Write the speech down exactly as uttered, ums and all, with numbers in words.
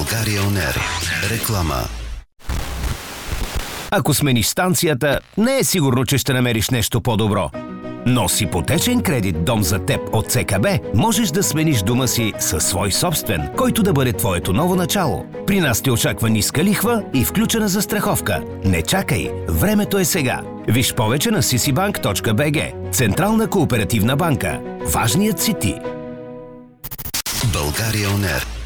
България Он Ер. Реклама. Ако смениш станцията, не е сигурно, че ще намериш нещо по-добро. Но с ипотечен кредит «Дом за теб» от Це Ка Бе можеш да смениш дома си със свой собствен, който да бъде твоето ново начало. При нас те очаква ниска лихва и включена застраховка. Не чакай, времето е сега. Виж повече на си си банк точка би джи. Централна кооперативна банка. Важният си ти. България Он Ер.